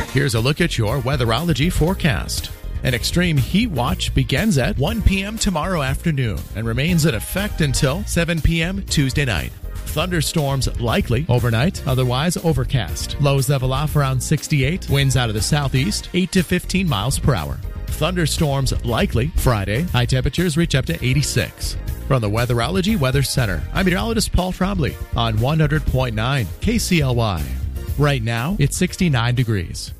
Here's a look at your weatherology forecast. An extreme heat watch begins at 1 p.m. tomorrow afternoon and remains in effect until 7 p.m. Tuesday night. Thunderstorms likely overnight, otherwise overcast. Lows level off around 68, winds out of the southeast, 8 to 15 miles per hour. Thunderstorms likely Friday, high temperatures reach up to 86. From the Weatherology Weather Center, I'm meteorologist Paul Trombley on 100.9 KCLY. Right now, it's 69 degrees.